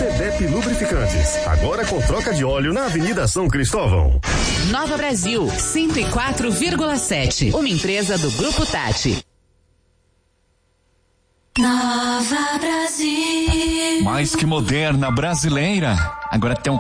CDEP Lubrificantes, agora com troca de óleo na Avenida São Cristóvão. Nova Brasil, 104,7. Uma empresa do Grupo Tati. Nova Brasil. Mais que moderna, brasileira. Agora tem um